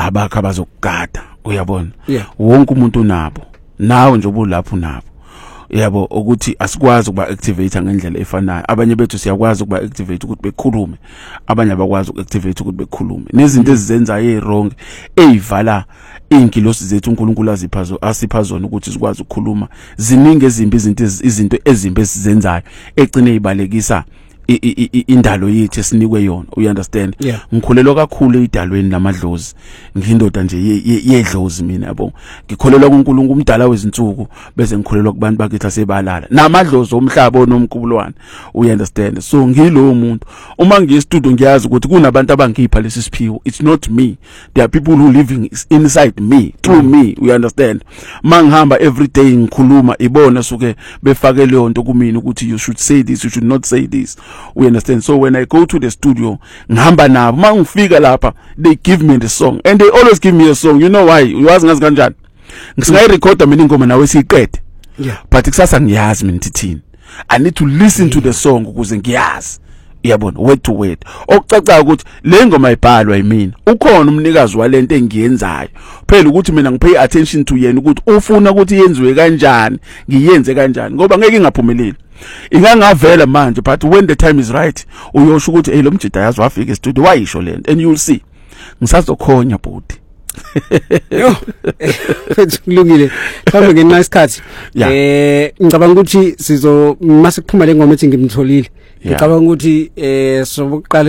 abakho abazokugada uyabona wonke umuntu unabo nawe nje obulapho nabo yabo ukuthi asikwazi ukuba activate ngendlela efanayo abanye bethu siyakwazi ukuba activate ukuthi bekhulume abanye abakwazi ukuactivate ukuthi bekhulume nezinto ezizenzayo ezwrong ezivala inkilosi zethu uNkulunkulu asipha zona ukuthi sikwazi ukukhuluma ziningi ezimbi izinto ezimbi esizenzayo egcine ibalekisa indalo yethu esinikwe yona you understand ngikholelwa kakhulu edalweni lamadlozi ngindoda nje yedlozi mina yabo ngikholelwa kuNkulunkulu umdala wezinsuku bese ngikholelwa kubantu bakithi asebalala namadlozi omhlaba onomqubulwane you understand so ngilo umuntu uma ngiyestudio ngiyazi ukuthi kunabantu abangipha lesi siphiwo it's not me there are people who living inside me through me you understand mangihamba every day ngikhuluma ibona suke befake leyo nto kumina ukuthi you should say this you should not say this. We understand. So when I go to the studio, ngihamba nabo mangifika lapha they give me the song and they always give me a song. You know why? Uyazi ngazi kanjani? Ngisingayi recorda mina ingoma nawe siyiqede. But kusasa ngiyazi mina thithini. I need to listen to the song ukuze ngiyazi. Uyabona word to word. Okucaca ukuthi le ngoma ibhalwa yimina. Ukhona umnikazi walento engiyenzayo. Phela ukuthi mina ngipay attention to yena ukuthi ufuna ukuthi yenziwe kanjani, ngiyenze kanjani ngoba ngeke ngaphumeleli. Ingangavela manje but when the time is right uyosho ukuthi hey lo mjida yazi wafika e-studio wayisho lento and you'll see ngisazokhonya bhuti yo kulungile kambe ngenxa isikhathi ngicabanga ukuthi masikuphuma le ngoma ethi ngimtholile ngicabanga ukuthi sobokuqala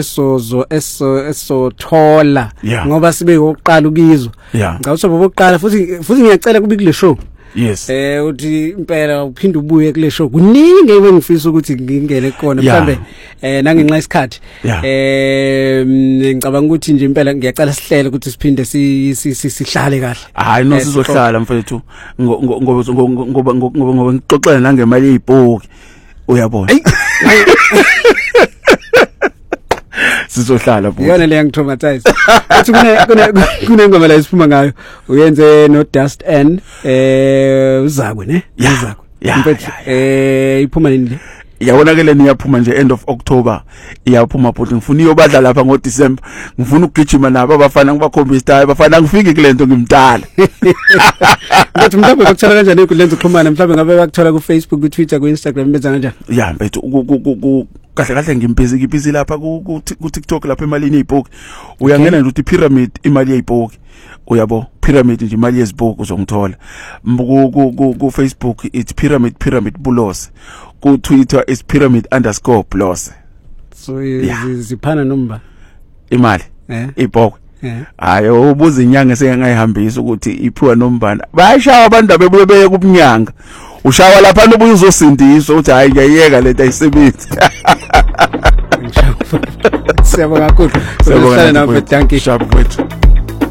esothola ngoba sibe oqala ukizwa ngicabanga sobokuqala futhi ngiyacela kube kule show yes uthi impela uphinde ubuye kule show kuningi engifisa ukuthi ngingene khona mhlambe nangenxa isikhathi ngicabanga ukuthi nje impela ngiyacela sihlele ukuthi siphinde sihlale kahle hayi no sizohlala mfethu ngoba ngixoxela nangemali yezibhoki uyabona sizohlala bhuti yona le ngittraumatize uthi kunengoma la isiphuma ngayo uyenze no Dust N uzakwe ne uzakwe mfethu iphuma nini le yabona ke leni yaphuma nje end of October iyaphuma bhuti ngifuna iyobadla lapha ngo December ngifuna ukugijima nabo abafana ngibakhombisa hayi bafana ngifike kulento ngimdala ngathi mhlawumbe bakuthola kanjani ekulenza uxhumana mhlawumbe ngabe bakuthola ku Facebook ku Twitter ku Instagram benza kanjani mfethu kahle ngibhizi lapha ku TikTok lapha emalini yezibhoki uyangena nje uthi pyramid imali yezibhoki uyabo pyramid nje imali yezibhoki uzongithola ku Facebook it's pyramid bulos ku Twitter is pyramid_bulos so ziphana nomba imali ibhoki hayo ubuza inyanga sengangayihambisa ukuthi iphiwa nombana bayashaya abantu abebeye kubunyanga ushawa lapha nobuye uzosindiswa uthi hayi ngiyayeka lento ayisebenzi siyabonga kakhulu siyabonga nawe, thank you.